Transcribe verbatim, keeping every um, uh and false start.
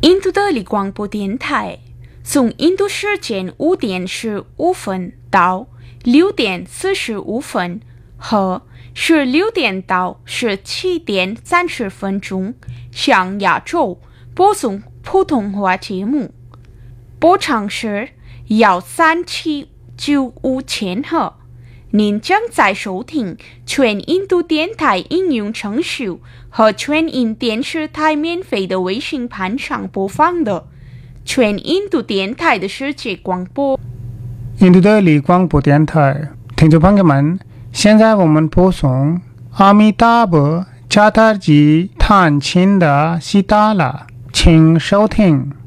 印度德里广播电台，从印度时间五点十五分到六点四十五分和十六点到十七点三十分钟向亚洲播送普通话节目，波长是幺三七九五千赫。您将在收听全印度电台应用程序和全印电视台免费的微信盘上播放的全印度电台的世界广播。 印度的里广播电台，听众朋友们，现在我们播送阿弥达婆加塔吉弹琴的西达拉，请收听。